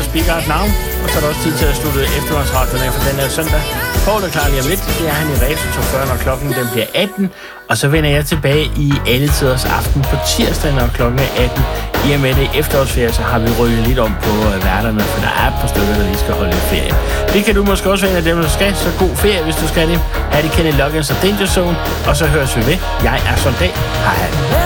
og Spikart navn. Og så er der også tid til at slutte efterhåndsradioen af for den her søndag. Poul er klar lige om lidt. Det er han i Ræs, når klokken den bliver 18. Og så vender jeg tilbage i alle tiders aften på tirsdag, når klokken er 18. I og med det efterårsferie, så har vi rykket lidt om på værterne, for der er et par stykker, der lige skal holde ferie. Det kan du måske også være en af dem, der skal. Så god ferie, hvis du skal det. Her er det Kenny Loggins og Danger Zone. Og så høres vi ved. Jeg er soldat. Hej hej.